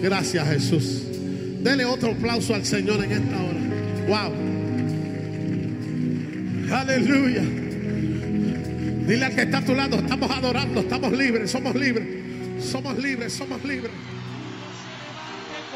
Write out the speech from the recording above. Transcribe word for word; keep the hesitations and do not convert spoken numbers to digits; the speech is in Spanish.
Gracias, Jesús. Dele otro aplauso al Señor en esta hora. Wow. Aleluya. Dile al que está a tu lado: estamos adorando, estamos libres, somos libres. Somos libres, somos libres.